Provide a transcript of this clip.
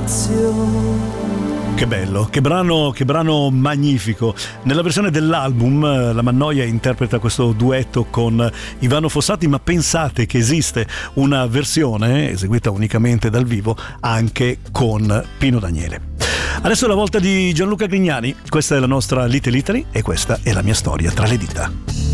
Che bello, che brano magnifico. Nella versione dell'album la Mannoia interpreta questo duetto con Ivano Fossati, ma pensate che esiste una versione eseguita unicamente dal vivo anche con Pino Daniele. Adesso è la volta di Gianluca Grignani, questa è la nostra Little Italy e questa è la mia storia tra le dita.